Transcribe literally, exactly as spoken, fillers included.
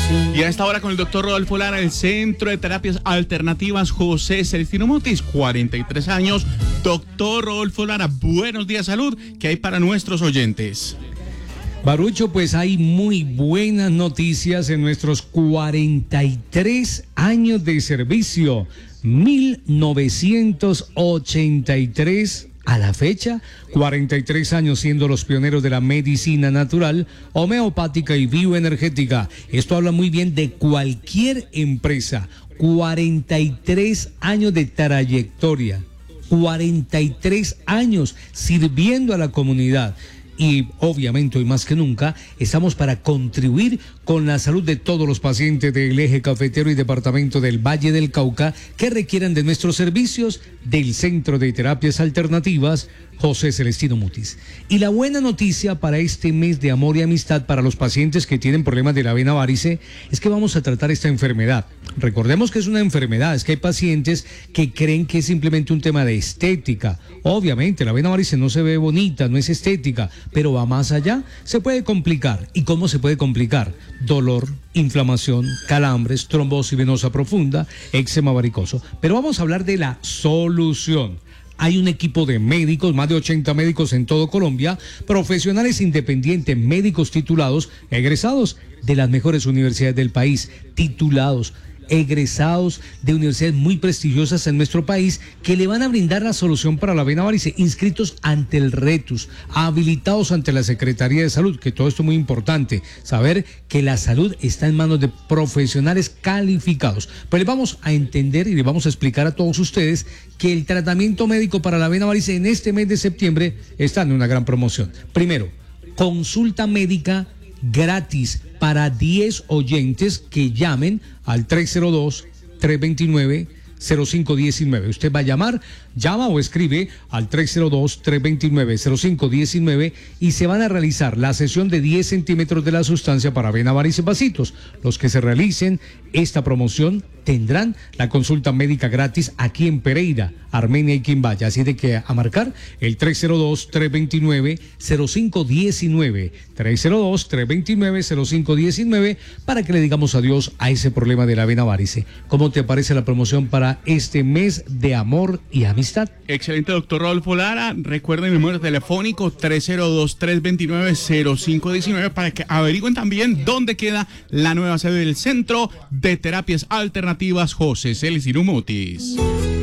Y a esta hora con el doctor Rodolfo Lara, el Centro de Terapias Alternativas José Celestino Mutis, cuarenta y tres años. Doctor Rodolfo Lara, buenos días, salud. ¿Qué hay para nuestros oyentes? Barucho, pues hay muy buenas noticias en nuestros cuarenta y tres años de servicio. mil novecientos ochenta y tres a la fecha, cuarenta y tres años siendo los pioneros de la medicina natural, homeopática y bioenergética. Esto habla muy bien de cualquier empresa. cuarenta y tres años de trayectoria, cuarenta y tres años sirviendo a la comunidad. Y obviamente hoy más que nunca estamos para contribuir con la salud de todos los pacientes del eje cafetero y departamento del Valle del Cauca que requieran de nuestros servicios del Centro de Terapias Alternativas José Celestino Mutis. Y la buena noticia para este mes de amor y amistad para los pacientes que tienen problemas de la vena varice es que vamos a tratar esta enfermedad. Recordemos que es una enfermedad, es que hay pacientes que creen que es simplemente un tema de estética. Obviamente la vena varice no se ve bonita, no es estética, pero va más allá, se puede complicar. ¿Y cómo se puede complicar? Dolor, inflamación, calambres, trombosis venosa profunda, éczema varicoso. Pero vamos a hablar de la solución. Hay un equipo de médicos, más de ochenta médicos en todo Colombia, profesionales independientes, médicos titulados, egresados de las mejores universidades del país, titulados, egresados de universidades muy prestigiosas en nuestro país que le van a brindar la solución para la vena varice, inscritos ante el RETUS, habilitados ante la Secretaría de Salud, que todo esto es muy importante, saber que la salud está en manos de profesionales calificados. Pues les vamos a entender y les vamos a explicar a todos ustedes que el tratamiento médico para la vena varice en este mes de septiembre está en una gran promoción. Primero, consulta médica gratis para diez oyentes que llamen al tres cero dos, tres dos nueve, cero cinco uno nueve. Usted va a llamar, llama o escribe al tres cero dos, tres dos nueve, cero cinco uno nueve y se van a realizar la sesión de diez centímetros de la sustancia para vena varice vasitos. Los que se realicen esta promoción tendrán la consulta médica gratis aquí en Pereira, Armenia y Quimbaya. Así de que a marcar el tres cero dos, tres dos nueve, cero cinco uno nueve, tres cero dos, tres dos nueve, cero cinco uno nueve para que le digamos adiós a ese problema de la vena varice. ¿Cómo te parece la promoción para este mes de amor y amistad? Excelente, doctor Rodolfo Lara. Recuerden el número telefónico tres cero dos, tres dos nueve, cero cinco uno nueve para que averigüen también dónde queda la nueva sede del Centro de Terapias Alternativas José Celestino Mutis.